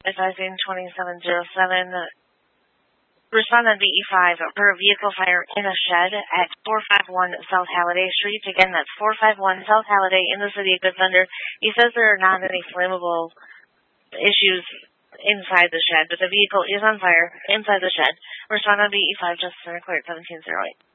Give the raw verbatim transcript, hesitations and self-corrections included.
advising twenty-seven oh seven. Respond on B E five for a vehicle fire in a shed at four five one South Halliday Street. Again, that's four five one South Halliday in the city of Good Thunder. He says there are not any flammable issues inside the shed, but the vehicle is on fire inside the shed. Respond on B E five, Justice Center, cleared seventeen oh eight.